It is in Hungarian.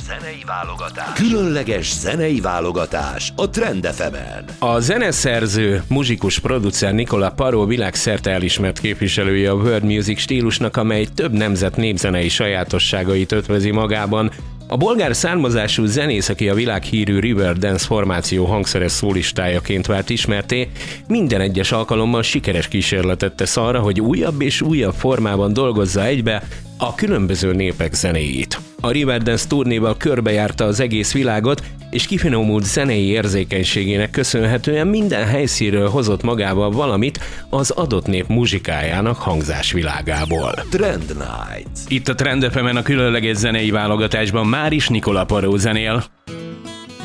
zenei válogatás. Különleges zenei válogatás a Trend FM-en. A zeneszerző, muzsikus producer Nicola Paró világszerte elismert képviselője a world music stílusnak, amely több nemzet népzenei sajátosságait ötvözi magában. A bolgár származású zenész, aki a világhírű Riverdance formáció hangszeres szólistájaként vált ismertté, minden egyes alkalommal sikeres kísérletet tesz arra, hogy újabb és újabb formában dolgozza egybe a különböző népek zenéjét. A Riverdance turnéval körbejárta az egész világot, és kifinomult zenei érzékenységének köszönhetően minden helyszínről hozott magával valamit az adott nép muzsikájának hangzásvilágából. Trend Night. Itt a Trend FM-en a különleges zenei válogatásban már is Nicola Paró zenél.